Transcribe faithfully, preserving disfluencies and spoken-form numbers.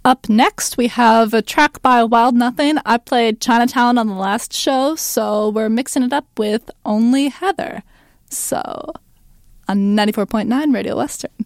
Up next, we have a track by Wild Nothing. I played Chinatown on the last show, so we're mixing it up with Only Heather. So, on ninety-four point nine Radio Western.